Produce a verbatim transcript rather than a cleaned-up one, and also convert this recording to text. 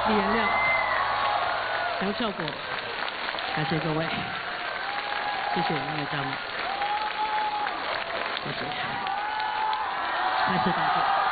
李元亮、杨孝国，感谢各位，谢谢音乐家们，谢谢，开始打坐。